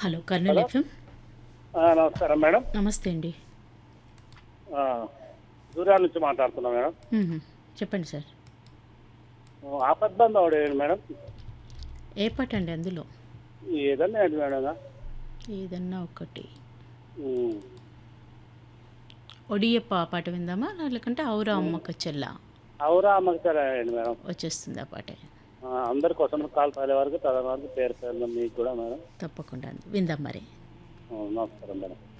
Hello Kurnool hello. FM. నమస్కారం madam. నమస్తే అండి. సూర్యాల నుంచి మాట్లాడుతున్నా మేడం. మ్మ్. చెప్పండి సార్. ఆపద్బంధం ఒకటి మేడం. ఏ పాట అండి అందులో? ఏదన్నా ఏంటి మేడం. ఏదన్నా ఒకటి. ఉమ్, ఒడియప్ప ఆ పాట విందామా, లేకుంటే ఔరా అమ్మక చెల్ల అవురా అమ్మకి ఏంటి మేడం. వచ్చేస్తుంది ఆ పాటే? అందరి కోసం కాల్ పడే వరకు తన వరకు పేరు పేరు మీకు కూడా మేడం. తప్పకుండా విందాం మరి. నమస్కారం మేడం.